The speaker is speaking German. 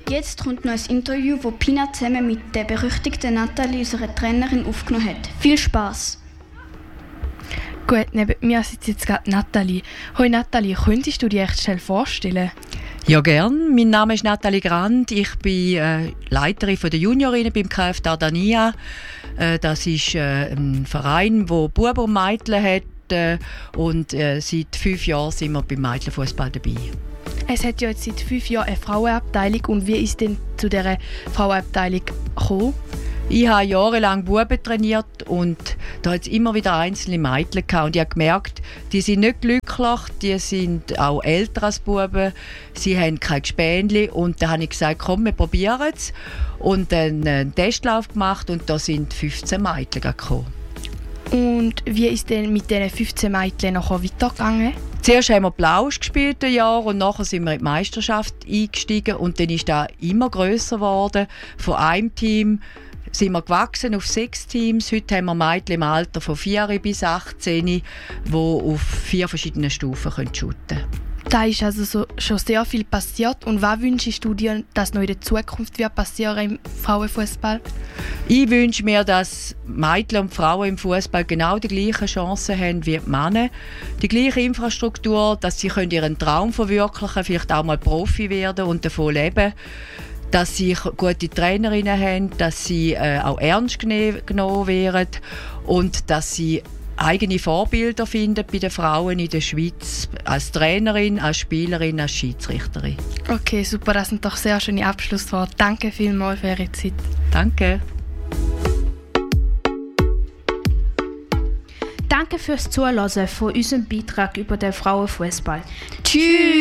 Jetzt kommt noch ein Interview, das Pina zusammen mit der berüchtigten Nathalie, unserer Trainerin, aufgenommen hat. Viel Spass! Gut, neben mir sitzt jetzt gerade Nathalie. Hoi Nathalie, könntest du dir echt schnell vorstellen? Ja, gern. Mein Name ist Nathalie Grant. Ich bin Leiterin der Juniorinnen beim KF Dardania. Das ist ein Verein, der Buben und Mädchen hat. Und seit 5 Jahren sind wir beim Mädchenfußball dabei. Es hat ja jetzt seit 5 Jahren eine Frauenabteilung. Und wie ist denn zu dieser Frauenabteilung gekommen? Ich habe jahrelang Buben trainiert und da hat es immer wieder einzelne Mädchen gehabt. Und ich habe gemerkt, die sind nicht glücklich, die sind auch älter als Buben, sie haben kein Gespänli. Und da habe ich gesagt, komm, wir probieren es. Und dann einen Testlauf gemacht und da sind 15 Mädchen gekommen. Und wie ist denn mit diesen 15 Mädchen nachher weitergegangen? Zuerst haben wir Plausch gespielt ein Jahr und nachher sind wir in die Meisterschaft eingestiegen. Und dann ist das immer grösser geworden. Von einem Team sind wir gewachsen auf 6 Teams. Heute haben wir Mädchen im Alter von 4 bis 18, die auf 4 verschiedenen Stufen shooten können. Da ist also schon sehr viel passiert. Und was wünschst du dir, dass noch in der Zukunft wird passieren im Frauenfußball? Ich wünsche mir, dass Mädchen und Frauen im Fußball genau die gleichen Chancen haben wie die Männer. Die gleiche Infrastruktur, dass sie ihren Traum verwirklichen können, vielleicht auch mal Profi werden und davon leben. Dass sie gute Trainerinnen haben, dass sie auch ernst genommen werden und dass sie eigene Vorbilder finden bei den Frauen in der Schweiz, als Trainerin, als Spielerin, als Schiedsrichterin. Okay, super, das sind doch sehr schöne Abschlussworte. Danke vielmals für Ihre Zeit. Danke. Danke fürs Zuhören von unserem Beitrag über den Frauenfußball. Tschüss!